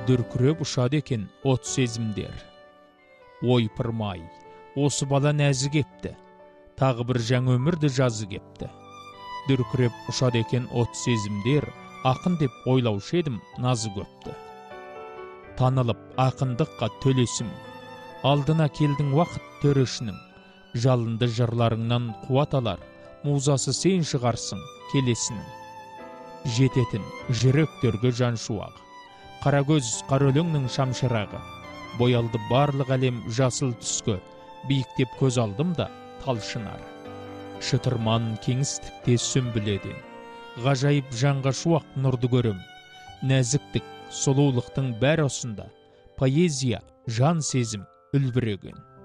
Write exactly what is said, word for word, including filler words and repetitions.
дүркіреп ұшады екен от сезімдер. Ой пырмай, осы бала нәзі кепті, тағы бір жаңа өмірді жазы кепті. Дүркіреп ұшады екен от сезімдер, ақын деп ойлаушы едім назы көпті. Танылып ақындыққа төлесім, алдына келдің уақыт төрешінің, жалынды жырларыңнан қуат алар, музасы сен шығарсың келесінің. Жететін жүректерге жан шуағы, қара көз қара өлеңнің шамшырағы, боялды барлық әлем жасыл түске, биіктеп көз алдым да талшынар. Шытырман кеңістікте сүмбіледен, ғажайып жанға шуақ нұрды көрем. Нәзіктік, сұлулықтың бәр осында, поэзия, жан сезім үлбіреген.